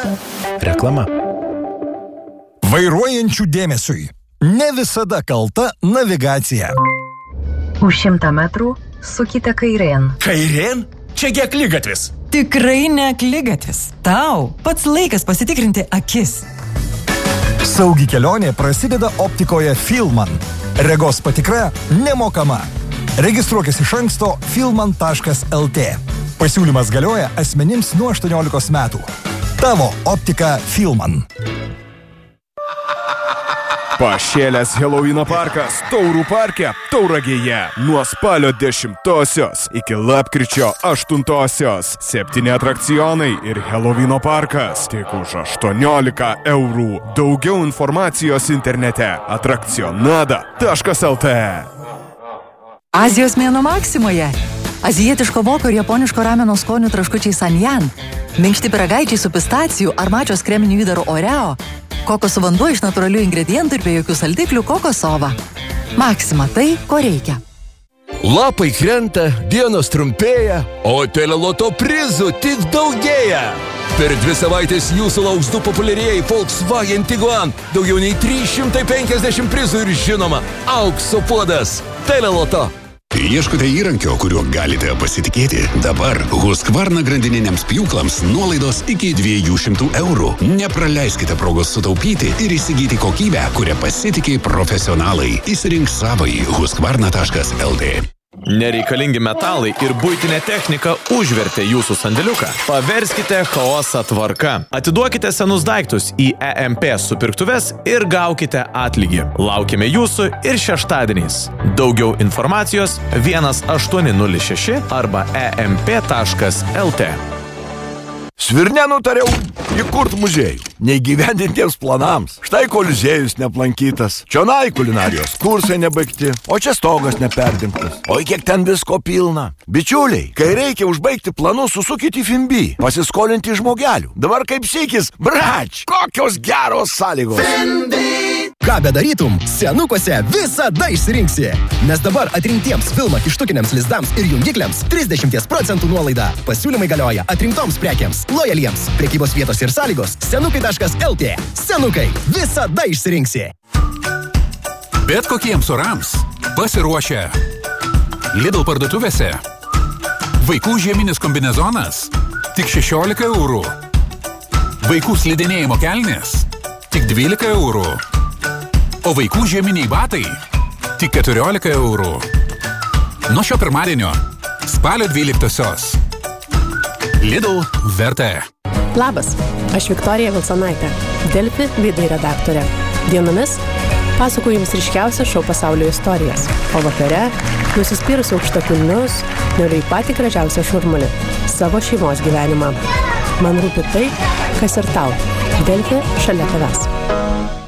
Reklama. Vairuojančių dėmesiui. Ne visada kalta navigacija. Už 100 metrų sukite kairėn. Kairėn? Čiagi akligatvis. Tikrai ne akligatvis. Tau pats laikas pasitikrinti akis. Saugi kelionė prasideda optikoje Filman. Regos patikra nemokama. Registruokis iš anksto filman.lt. Pasiūlymas galioja asmenims nuo 18 metų. Tavo optika Filman. Pašėlęs Helovyno parkas Taurų parke Tauragėje nuo spalio 10-osios iki lapkričio 8-osios. 7 atrakcionai ir Helovyno parkas tik už 18 eurų. Daugiau informacijos internete atrakcionada.lt. Azijos mėnuo Maksimoje. Azijietiško voko ir japoniško rameno skonių traškučiai Sanjan. Minkšti pyragaičiai su pistacijų ar mačios kreminių įdarų Oreo. Kokosų vanduo iš natūralių ingredientų ir be jokių saldiklių kokosova. Maksima tai, ko reikia. Lapai krenta, dienos trumpėja, o Teleloto prizų tik daugėja. Per 2 savaitės jūsų lauks 2 populiarieji Volkswagen Tiguan, daugiau nei 350 prizų ir žinoma, aukso puodas. Teleloto. Ieškote įrankio, kuriuo galite pasitikėti? Dabar Husqvarna grandininiams pjūklams nuolaidos iki 200 eurų. Nepraleiskite progos sutaupyti ir įsigyti kokybę, kurią pasitikė profesionalai. Įsirink savąjį Husqvarna.lt. Nereikalingi metalai ir buitinė technika užvertė jūsų sandėliuką. Paverskite chaosą tvarka. Atiduokite senus daiktus į EMP supirktuves ir gaukite atlygį. Laukime jūsų ir šeštadieniais. Daugiau informacijos 1806 arba emp.lt. Svirne nutariau įkurt muziejų, neįgyvendintiems planams. Štai koliziejus neplankytas, čionai kulinarijos kursai nebaigti, o čia stogas neperdingtas. Oi, kiek ten visko pilna. Bičiuliai, kai reikia užbaigti planus, susukite į Fimbi, pasiskolinti žmogelių. Dabar kaip sykis, brač, kokios geros sąlygos. Fimbi! Ką bedarytum, senukuose visada išsirinksi. Nes dabar atrinktiems Vilma kištukiniams lizdams ir jungikliams 30% nuolaida. Pasiūlymai galioja atrinktoms prekiams, lojaliems. Prekybos vietos ir sąlygos senukai.lt. Senukai, visada išsirinksi. Bet kokiems orams pasiruošę. Lidl parduotuvėse. Vaikų žieminis kombinezonas tik 16 eurų. Vaikų slidinėjimo kelnės tik 12 eurų. O vaikų žieminiai batai tik 14 eurų. Nuo šio pirmadienio spalio 12-osios. Lidl vertė. Labas, aš Viktorija Vilsonaitė, Delfi veidai redaktorė. Dienomis pasakoju jums ryškiausias šou pasaulio istorijas, o vakare nusispyrusi aukštakulnius noriu į patį gražiausią šurmulį – savo šeimos gyvenimą. Man rūpi tai, kas ir tau. Delfi šalia tavęs.